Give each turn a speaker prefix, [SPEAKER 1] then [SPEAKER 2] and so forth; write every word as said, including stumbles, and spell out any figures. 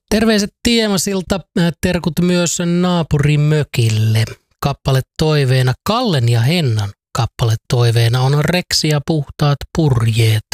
[SPEAKER 1] Terveiset Tiemasilta, terkut myös naapurimökille. Kappale toiveena, Kallen ja Hennan kappale toiveena on Reksi ja puhtaat purjeet.